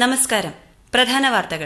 നമസ്കാരം. പ്രധാന വാർത്തകൾ.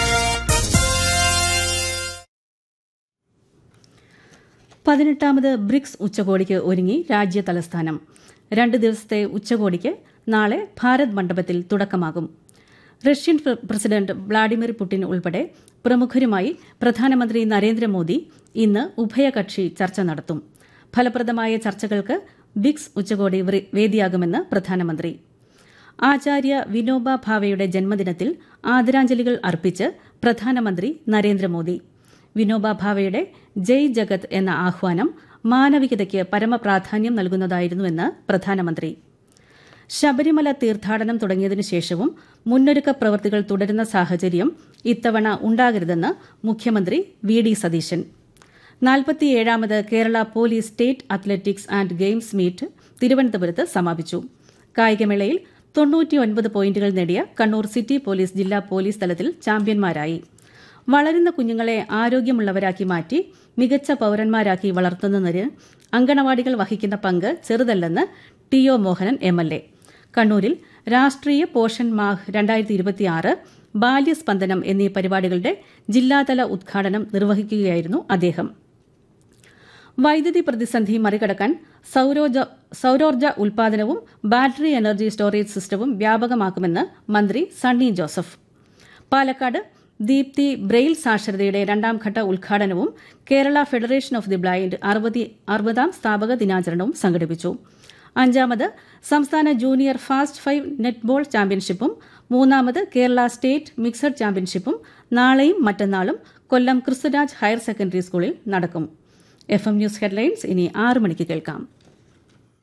പതിനെട്ടാമത് ബ്രിക്സ് ഉച്ചകോടിക്ക് ഒരുങ്ങി രാജ്യ തലസ്ഥാനം. 2 ദിവസത്തെ ഉച്ചകോടിക്ക് നാളെ ഭാരത് മണ്ഡപത്തിൽ തുടക്കമാകും. റഷ്യൻ പ്രസിഡന്റ് വ്ളാഡിമിർ പുടിൻ ഉൾപ്പെടെ പ്രമുഖരുമായി പ്രധാനമന്ത്രി നരേന്ദ്രമോദി ഇന്ന് ഉഭയകക്ഷി ചർച്ച നടത്തും. ഫലപ്രദമായ ചർച്ചകൾക്ക് ബ്രിക്സ് ഉച്ചകോടി വേദിയാകുമെന്ന് പ്രധാനമന്ത്രി. ആചാര്യ വിനോബ ഭാവെയുടെ ജന്മദിനത്തിൽ ആദരാഞ്ജലികൾ അർപ്പിച്ച് പ്രധാനമന്ത്രി നരേന്ദ്രമോദി. വിനോബ ഭാവെയുടെ ജയ് ജഗത് എന്ന ആഹ്വാനം മാനവികതയ്ക്ക് പരമപ്രാധാന്യം നൽകുന്നതായിരുന്നുവെന്ന് പ്രധാനമന്ത്രി. ശബരിമല തീർത്ഥാടനം തുടങ്ങിയതിനു ശേഷവും മുന്നൊരുക്ക പ്രവൃത്തികൾ തുടരുന്ന സാഹചര്യം ഇത്തവണ ഉണ്ടാകരുതെന്ന് മുഖ്യമന്ത്രി VD. Satheesan. 47ാമത് Kerala police state athletics and games meet തിരുവനന്തപുരത്ത് സമാപിച്ചു. കായികമേളയിൽ 99 പോയിന്റുകൾ നേടിയ കണ്ണൂർ സിറ്റി പോലീസ് ജില്ലാ പോലീസ് തലത്തിൽ ചാമ്പ്യന്മാരായി. വളരുന്ന കുഞ്ഞുങ്ങളെ ആരോഗ്യമുള്ളവരാക്കി മാറ്റി മികച്ച പൌരന്മാരാക്കി വളർത്തുന്നതിന് അങ്കണവാടികൾ വഹിക്കുന്ന പങ്ക് ചെറുതല്ലെന്ന് ടി.ഒ. മോഹനൻ എം.എൽ.എ. കണ്ണൂരിൽ രാഷ്ട്രീയ പോഷൺ മാഹ് 2026, ബാല്യസ്പന്ദനം എന്നീ പരിപാടികളുടെ ജില്ലാതല ഉദ്ഘാടനം നിർവഹിക്കുകയായിരുന്നു അദ്ദേഹം. വൈദ്യുതി പ്രതിസന്ധി മറികടക്കാൻ സൌരോർജ്ജ ഉൽപാദനവും ബാറ്ററി എനർജി സ്റ്റോറേജ് സിസ്റ്റവും വ്യാപകമാക്കുമെന്ന് മന്ത്രി സണ്ണി ജോസഫ്. പാലക്കാട് ദീപ്തി ബ്രെയിൽ സാക്ഷരതയുടെ 2ാം ഘട്ട ഉദ്ഘാടനവും Kerala federation of the blind 60ാം സ്ഥാപക ദിനാചരണവും സംഘടിപ്പിച്ചു. 5ാമത് സംസ്ഥാന junior fast 5 netball ചാമ്പ്യൻഷിപ്പും 3ാമത് Kerala state mixed ചാമ്പ്യൻഷിപ്പും നാളെയും മറ്റന്നാളും കൊല്ലം ക്രിസ്തുരാജ് ഹയർ സെക്കൻഡറി സ്കൂളിൽ നടക്കും. FM ന്യൂസ് ഹെഡ്ലൈൻസ് ഇനി 6 മണിക്ക് കേൾക്കാം.